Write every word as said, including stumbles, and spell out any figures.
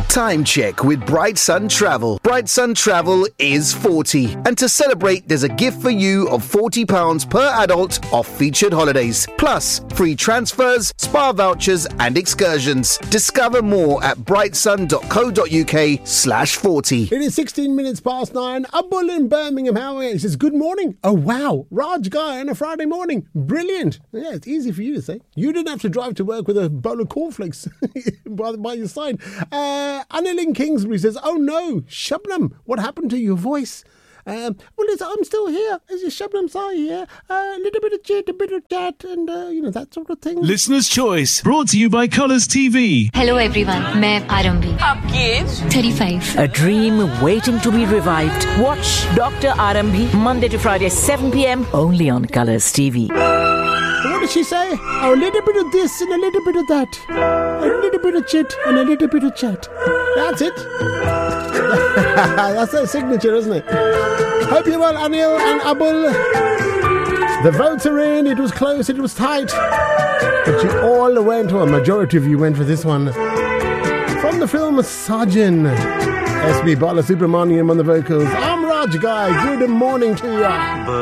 Time check with Bright Sun Travel. Bright Sun Travel is forty. And to celebrate, there's a gift for you of forty pounds per adult off featured holidays. Plus, free transfers, spa vouchers and excursions. Discover more at brightsun.co.uk slash 40. It is sixteen minutes past nine. Abul in Birmingham, how are you? He says, good morning. Oh, wow. Raj Guy on a Friday morning. Brilliant. Yeah, it's easy for you to say. You didn't have to drive to work with a bowl of cornflakes by, by your side. Uh, Anil in Kingsbury says, oh no, Shabnam, what happened to your voice? Um, well, it's, I'm still here. Is your Shabnam Sai here? Uh, a little bit of chit, a bit of chat, and, uh, you know, that sort of thing. Listener's Choice, brought to you by Colours T V. Hello everyone, मैं आरंभी. आपकी as thirty-five. A dream waiting to be revived. Watch Doctor Arambhi, Monday to Friday, seven p.m. only on Colours T V. What did she say? Oh, a little bit of this and a little bit of that. A little bit of chit and a little bit of chat. That's it. That's her signature, isn't it? Hope you're well, Anil and Abul. The votes are in. It was close. It was tight. But you all went, or a majority of you went for this one. From the film Sajjan. S B Balasubramaniam on the vocals. I'm Raj Guy. Good morning to you.